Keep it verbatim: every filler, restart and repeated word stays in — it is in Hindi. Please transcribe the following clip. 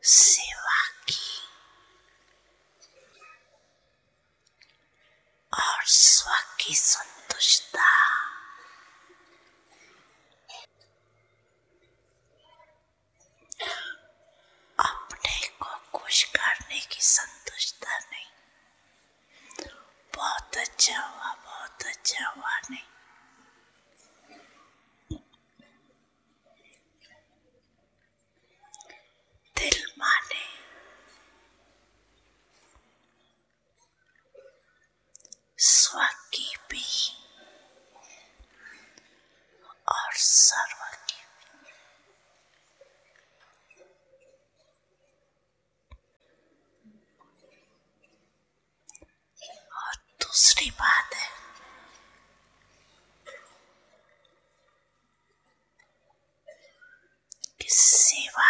सेवा की और स्व की संतुष्टता, अपने को खुश करने की संतुष्टता नहीं, बहुत अच्छा हुआ बहुत अच्छा हुआ नहीं, दिल माने स्व की भी और सर्व की भी। और दूसरी बात है कि सेवा